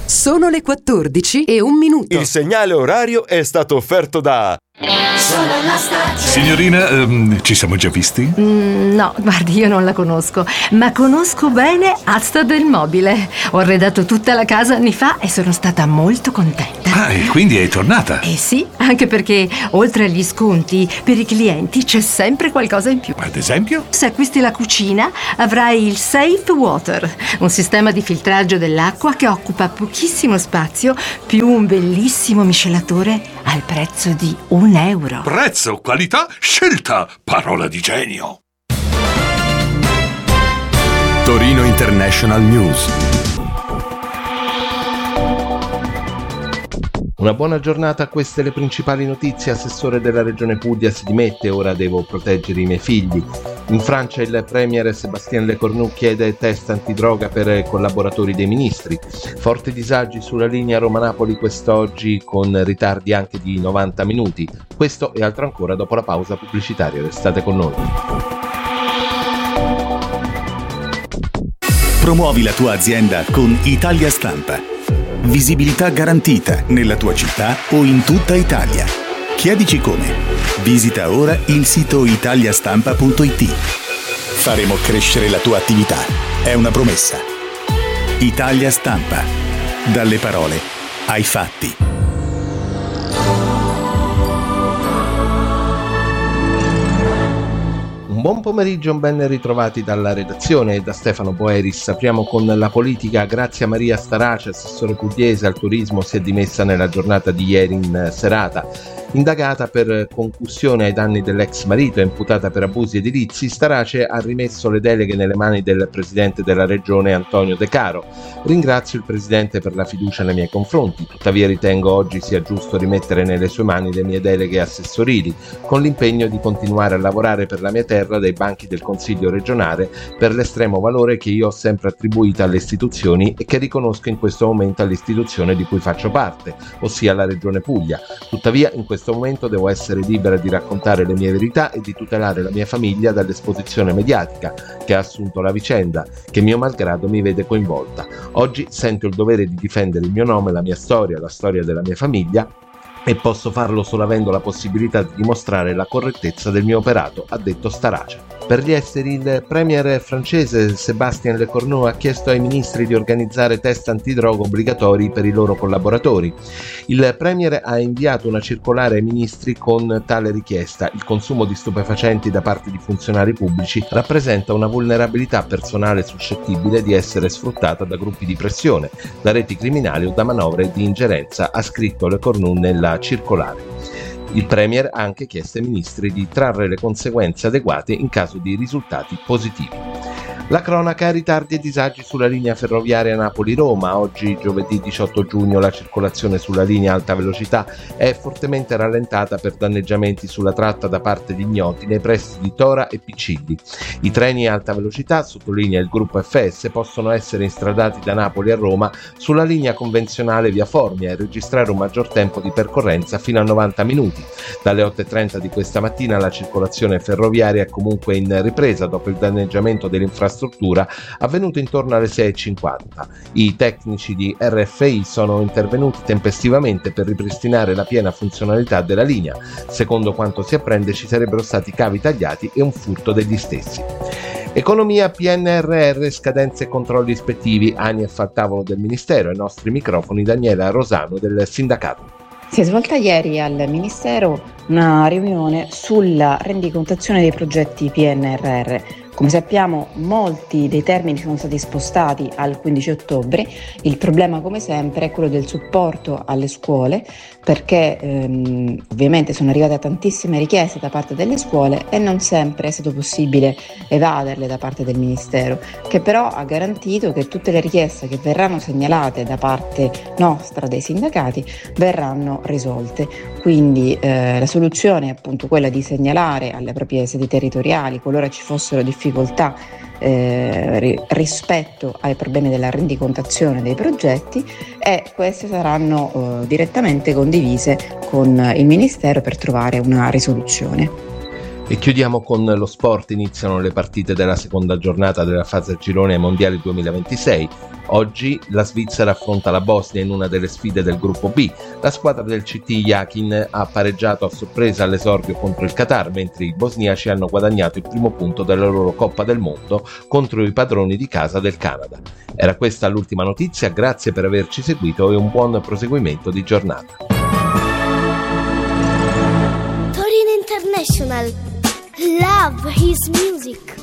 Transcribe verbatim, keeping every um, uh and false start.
Sono le quattordici e un minuto. Il segnale orario è stato offerto da... Sono la stagione. Signorina, ehm, ci siamo già visti? Mm, no, guardi, io non la conosco, ma conosco bene Asta del Mobile. Ho arredato tutta la casa anni fa e sono stata molto contenta. Ah, e quindi è tornata? Eh sì, anche perché oltre agli sconti, per i clienti c'è sempre qualcosa in più. Ad esempio? Se acquisti la cucina, avrai il Safe Water, un sistema di filtraggio dell'acqua che occupa pochissimo spazio, più un bellissimo miscelatore al prezzo di un euro. Prezzo, qualità, scelta, parola di genio. Torino International News. Una buona giornata, queste le principali notizie. Assessore della regione Puglia si dimette, ora devo proteggere i miei figli. In Francia il premier Sébastien Lecornu chiede test antidroga per collaboratori dei ministri. Forti disagi sulla linea Roma-Napoli quest'oggi con ritardi anche di novanta minuti. Questo e altro ancora dopo la pausa pubblicitaria. Restate con noi. Promuovi la tua azienda con Italia Stampa. Visibilità garantita nella tua città o in tutta Italia. Chiedici come. Visita ora il sito italiastampa punto it. Faremo crescere la tua attività. È una promessa. Italia Stampa. Dalle parole ai fatti. Un buon pomeriggio, ben ritrovati dalla redazione e da Stefano Boeris. Apriamo con la politica. Grazia Maria Starace, assessore pugliese al turismo, si è dimessa nella giornata di ieri in serata. Indagata per concussione ai danni dell'ex marito e imputata per abusi edilizi, Starace ha rimesso le deleghe nelle mani del presidente della regione Antonio De Caro. Ringrazio il presidente per la fiducia nei miei confronti, tuttavia ritengo oggi sia giusto rimettere nelle sue mani le mie deleghe assessorili, con l'impegno di continuare a lavorare per la mia terra dai banchi del Consiglio regionale per l'estremo valore che io ho sempre attribuito alle istituzioni e che riconosco in questo momento all'istituzione di cui faccio parte, ossia la Regione Puglia. Tuttavia in questo In questo momento devo essere libera di raccontare le mie verità e di tutelare la mia famiglia dall'esposizione mediatica che ha assunto la vicenda, che mio malgrado mi vede coinvolta. Oggi sento il dovere di difendere il mio nome, la mia storia, la storia della mia famiglia, e posso farlo solo avendo la possibilità di dimostrare la correttezza del mio operato, ha detto Starace. Per gli esteri, il premier francese Sébastien Lecornu ha chiesto ai ministri di organizzare test antidroga obbligatori per i loro collaboratori. Il premier ha inviato una circolare ai ministri con tale richiesta. Il consumo di stupefacenti da parte di funzionari pubblici rappresenta una vulnerabilità personale suscettibile di essere sfruttata da gruppi di pressione, da reti criminali o da manovre di ingerenza, ha scritto Lecornu nella circolare. Il premier ha anche chiesto ai ministri di trarre le conseguenze adeguate in caso di risultati positivi. La cronaca, ritardi e disagi sulla linea ferroviaria Napoli-Roma. Oggi, giovedì diciotto giugno, la circolazione sulla linea alta velocità è fortemente rallentata per danneggiamenti sulla tratta da parte di ignoti nei pressi di Tora e Piccilli. I treni a alta velocità, sottolinea il gruppo F S, possono essere instradati da Napoli a Roma sulla linea convenzionale via Formia e registrare un maggior tempo di percorrenza fino a novanta minuti. Dalle otto e trenta di questa mattina la circolazione ferroviaria è comunque in ripresa dopo il danneggiamento dell'infrastruttura avvenuto intorno alle sei e cinquanta. I tecnici di R F I sono intervenuti tempestivamente per ripristinare la piena funzionalità della linea. Secondo quanto si apprende, ci sarebbero stati cavi tagliati e un furto degli stessi. Economia, P N R R, scadenze e controlli ispettivi. A N I F al tavolo del Ministero. Ai nostri microfoni Daniela Rosano del sindacato. Si è svolta ieri al Ministero una riunione sulla rendicontazione dei progetti P N R R. Come sappiamo, molti dei termini sono stati spostati al quindici ottobre. Il problema, come sempre, è quello del supporto alle scuole, perché ehm, ovviamente sono arrivate tantissime richieste da parte delle scuole e non sempre è stato possibile evaderle da parte del Ministero, che però ha garantito che tutte le richieste che verranno segnalate da parte nostra, dei sindacati, verranno risolte. Quindi eh, la soluzione è appunto quella di segnalare alle proprie sedi territoriali, qualora ci fossero difficoltà Eh, rispetto ai problemi della rendicontazione dei progetti, e queste saranno eh, direttamente condivise con il Ministero per trovare una risoluzione. E chiudiamo con lo sport. Iniziano le partite della seconda giornata della fase a girone ai mondiali duemilaventisei. Oggi la Svizzera affronta la Bosnia in una delle sfide del gruppo B. La squadra del C T Jakin ha pareggiato a sorpresa all'esordio contro il Qatar, mentre i bosniaci hanno guadagnato il primo punto della loro Coppa del Mondo contro i padroni di casa del Canada. Era questa l'ultima notizia, grazie per averci seguito e un buon proseguimento di giornata. Torino International. Love his music.